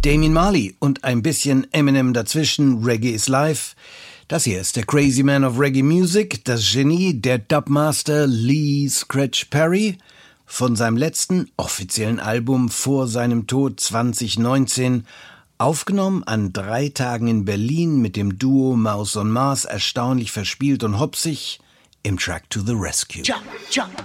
Damian Marley und ein bisschen Eminem dazwischen, Reggae is Life. Das hier ist der Crazy Man of Reggae Music, das Genie, der Dubmaster Lee Scratch Perry, von seinem letzten offiziellen Album vor seinem Tod 2019, aufgenommen an 3 Tagen in Berlin mit dem Duo Mouse on Mars, erstaunlich verspielt und hopsig, im Track to the Rescue. Jump, jump,